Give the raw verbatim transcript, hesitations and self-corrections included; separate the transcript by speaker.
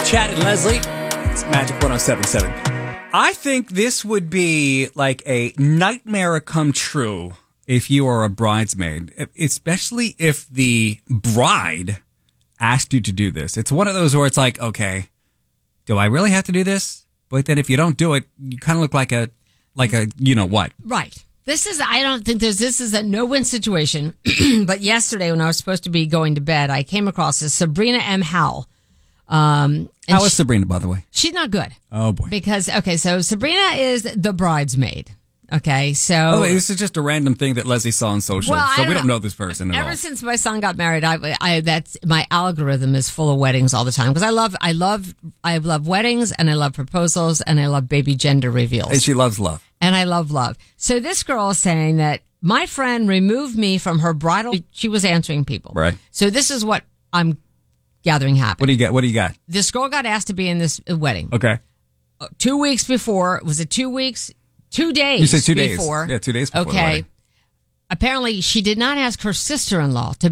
Speaker 1: Chad and Leslie. It's Magic one oh seven point seven. I think this would be like a nightmare come true if you are a bridesmaid, especially if the bride asked you to do this. It's one of those where it's like, okay, do I really have to do this? But then if you don't do it, you kind of look like a, like a, you know what?
Speaker 2: Right. This is, I don't think there's, this is a no-win situation. But yesterday when I was supposed to be going to bed, I came across this Sabrina M. Howell. Um,
Speaker 1: How is
Speaker 2: she,
Speaker 1: Sabrina, by the way?
Speaker 2: She's not good.
Speaker 1: Oh, boy.
Speaker 2: Because, okay, so Sabrina is the bridesmaid. Okay, so...
Speaker 1: Oh, this is just a random thing that Leslie saw on social,
Speaker 2: well,
Speaker 1: so
Speaker 2: don't
Speaker 1: we don't
Speaker 2: know.
Speaker 1: know this person at
Speaker 2: Ever
Speaker 1: all.
Speaker 2: since my son got married, I, I that's my algorithm is full of weddings all the time because I love, I love, I love weddings and I love proposals and I love baby gender reveals.
Speaker 1: And she loves love.
Speaker 2: And I love love. So this girl is saying that my friend removed me from her bridal. She was answering people.
Speaker 1: Right.
Speaker 2: So this is what I'm gathering happened.
Speaker 1: What do you got? What do you got?
Speaker 2: This girl got asked to be in this wedding.
Speaker 1: Okay.
Speaker 2: Uh, two weeks before. Was it two weeks? Two days.
Speaker 1: You said two days.
Speaker 2: before.
Speaker 1: Yeah, two days before the
Speaker 2: Okay.
Speaker 1: wedding.
Speaker 2: Apparently, she did not ask her sister-in-law to